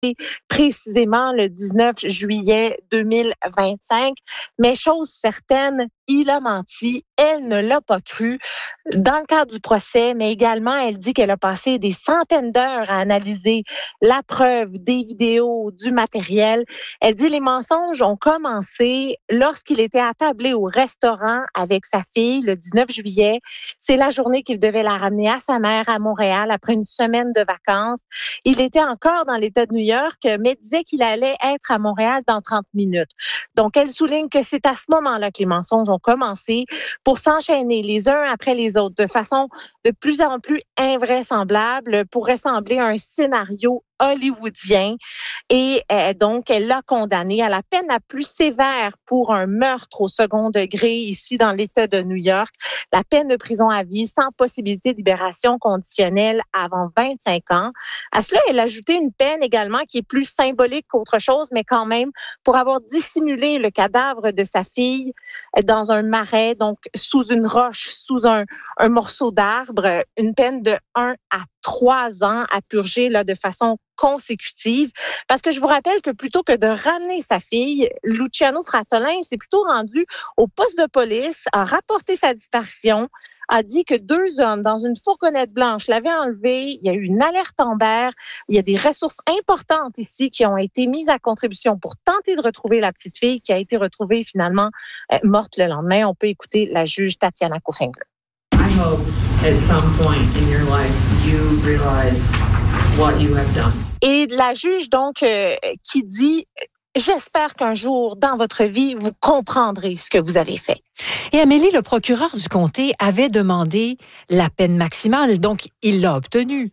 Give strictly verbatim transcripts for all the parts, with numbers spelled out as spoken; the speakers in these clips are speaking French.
précisément le dix-neuf juillet deux mille vingt-cinq. Mais chose certaine, il a menti. Elle ne l'a pas cru. Dans le cadre du procès, mais également, elle dit qu'elle a passé des centaines d'heures à analyser la preuve, des vidéos, du matériel. Elle dit les mensonges ont commencé lorsqu'il était attablé au restaurant avec sa fille le dix-neuf juillet. C'est la journée qu'il devait la ramener à sa mère à Montréal après une semaine de vacances. Il était encore dans l'État de New York, mais disait qu'il allait être à Montréal dans trente minutes. Donc, elle souligne que c'est à ce moment-là que les mensonges ont commencé pour s'enchaîner les uns après les autres de façon de plus en plus invraisemblable pour ressembler à un scénario hollywoodien. Et euh, donc, elle l'a condamné à la peine la plus sévère pour un meurtre au second degré ici dans l'État de New York, la peine de prison à vie sans possibilité de libération conditionnelle avant vingt-cinq ans. À cela, elle a ajouté une peine également qui est plus symbolique qu'autre chose, mais quand même pour avoir dissimulé le cadavre de sa fille dans un marais, donc sous une roche, sous un, un morceau d'arbre, une peine de un à trois ans à purger là, de façon consécutive. Parce que je vous rappelle que plutôt que de ramener sa fille, Luciano Fratolin s'est plutôt rendu au poste de police, a rapporté sa disparition, a dit que deux hommes dans une fourgonnette blanche l'avaient enlevé. Il y a eu une alerte Amber. Il y a des ressources importantes ici qui ont été mises à contribution pour tenter de retrouver la petite fille qui a été retrouvée finalement euh, morte le lendemain. On peut écouter la juge Tatiana Kofinger. I hope at some point in your life you realize what you have done. Et la juge donc euh, qui dit j'espère qu'un jour dans votre vie vous comprendrez ce que vous avez fait. Et Amélie, le procureur du comté avait demandé la peine maximale, donc il l'a obtenue.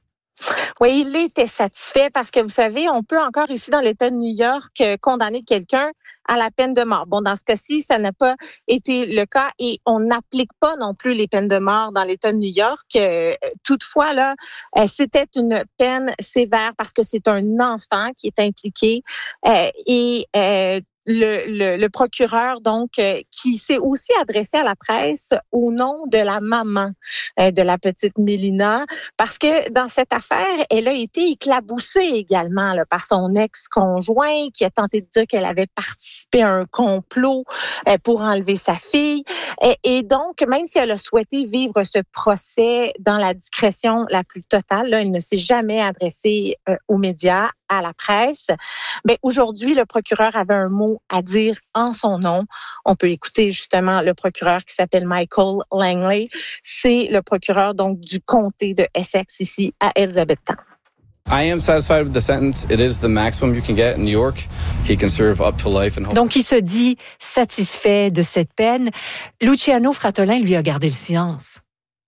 Oui, il était satisfait parce que vous savez, on peut encore ici dans l'État de New York condamner quelqu'un à la peine de mort. Bon, dans ce cas-ci, ça n'a pas été le cas et on n'applique pas non plus les peines de mort dans l'État de New York. Euh, toutefois, là, euh, c'était une peine sévère parce que c'est un enfant qui est impliqué euh, et euh, Le, le, le procureur, donc, euh, qui s'est aussi adressé à la presse au nom de la maman euh, de la petite Mélina, parce que dans cette affaire, elle a été éclaboussée également là, par son ex-conjoint qui a tenté de dire qu'elle avait participé à un complot euh, pour enlever sa fille. Et, et donc, même si elle a souhaité vivre ce procès dans la discrétion la plus totale, là, elle ne s'est jamais adressée euh, aux médias, à la presse. Mais aujourd'hui, le procureur avait un mot à dire en son nom. On peut écouter justement le procureur qui s'appelle Michael Langley. C'est le procureur donc du comté de Essex ici à Elizabethtown. I am satisfied with the sentence. It is the maximum you can get in New York. He can serve up to life. And donc, il se dit satisfait de cette peine. Luciano Fratolin lui a gardé le silence.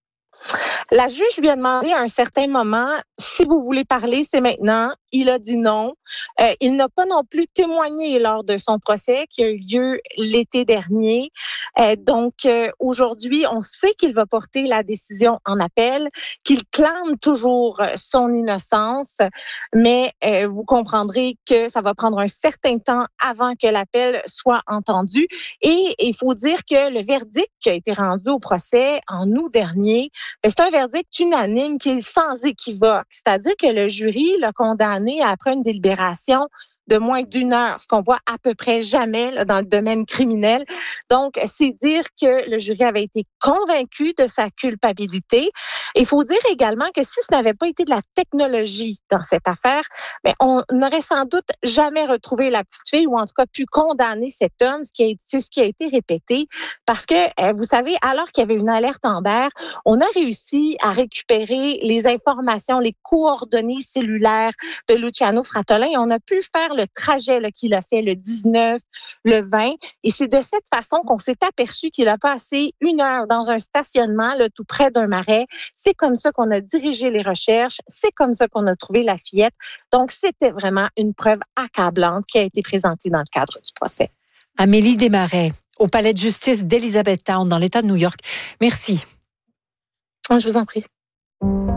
La juge lui a demandé à un certain moment, si vous voulez parler, c'est maintenant. Il a dit non. Euh, il n'a pas non plus témoigné lors de son procès qui a eu lieu l'été dernier. Euh, donc, euh, aujourd'hui, on sait qu'il va porter la décision en appel, qu'il clame toujours son innocence, mais euh, vous comprendrez que ça va prendre un certain temps avant que l'appel soit entendu. Et il faut dire que le verdict qui a été rendu au procès en août dernier, c'est un verdict unanime qui est sans équivoque. C'est-à-dire que le jury l'a condamné après une délibération de moins d'une heure, ce qu'on voit à peu près jamais là, dans le domaine criminel. Donc, c'est dire que le jury avait été convaincu de sa culpabilité. Il faut dire également que si ce n'avait pas été de la technologie dans cette affaire, mais on n'aurait sans doute jamais retrouvé la petite fille ou en tout cas pu condamner cet homme, ce qui a été, ce qui a été répété. Parce que, vous savez, alors qu'il y avait une alerte Amber, on a réussi à récupérer les informations, les coordonnées cellulaires de Luciano Fratolin et on a pu faire le trajet là, qu'il a fait le dix-neuf, le vingt. Et c'est de cette façon qu'on s'est aperçu qu'il a passé une heure dans un stationnement là, tout près d'un marais. C'est comme ça qu'on a dirigé les recherches. C'est comme ça qu'on a trouvé la fillette. Donc, c'était vraiment une preuve accablante qui a été présentée dans le cadre du procès. Amélie Desmarais, au palais de justice d'Elizabethtown, dans l'État de New York. Merci. Je vous en prie.